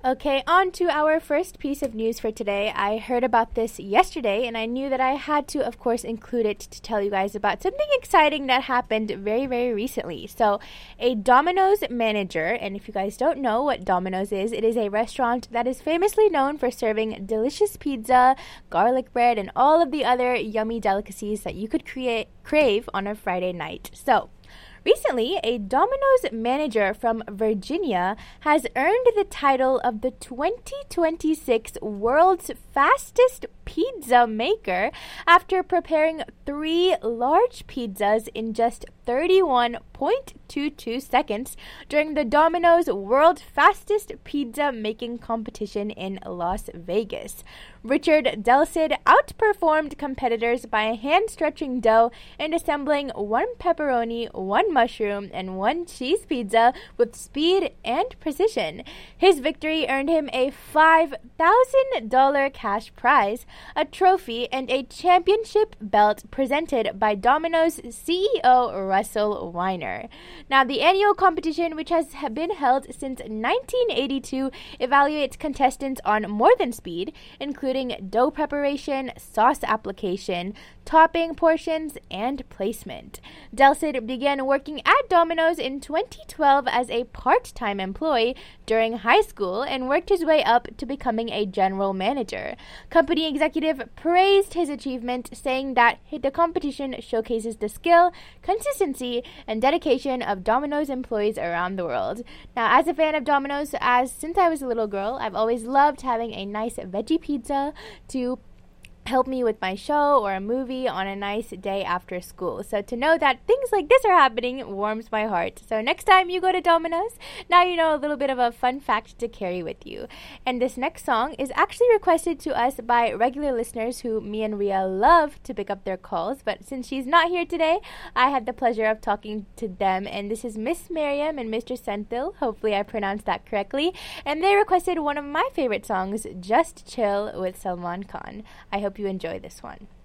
Okay, on to our first piece of news for today. I heard about this yesterday, and I knew that I had to, of course, include it to tell you guys about something exciting that happened very, very recently. So, a Domino's manager, and if you guys don't know what Domino's is, it is a restaurant that is famously known for serving delicious pizza, garlic bread, and all of the other yummy delicacies that you could crave on a Friday night. So, recently, a Domino's manager from Virginia has earned the title of the 2026 World's Fastest Pizza Maker after preparing 3 large pizzas in just 31.22 seconds during the Domino's World Fastest Pizza Making Competition in Las Vegas. Richard Delcid outperformed competitors by hand-stretching dough and assembling 1 pepperoni, 1 mushroom, and 1 cheese pizza with speed and precision. His victory earned him a $5,000 cash prize, a trophy, and a championship belt presented by Domino's CEO Russell Weiner. Now, the annual competition, which has been held since 1982, evaluates contestants on more than speed, including dough preparation, sauce application, topping portions, and placement. Delcid began working at Domino's in 2012 as a part-time employee during high school and worked his way up to becoming a general manager. Company executive praised his achievement, saying that the competition showcases the skill, consistency, and dedication of Domino's employees around the world. Now, as a fan of Domino's, since I was a little girl, I've always loved having a nice veggie pizza to help me with my show or a movie on a nice day after school. So to know that things like this are happening warms my heart. So next time you go to Domino's, now you know a little bit of a fun fact to carry with you. And this next song is actually requested to us by regular listeners who me and Ria love to pick up their calls. But since she's not here today, I had the pleasure of talking to them. And this is Miss Miriam and Mr. Senthil. Hopefully I pronounced that correctly. And they requested one of my favorite songs, Just Chill with Salman Khan. I hope you enjoy this one.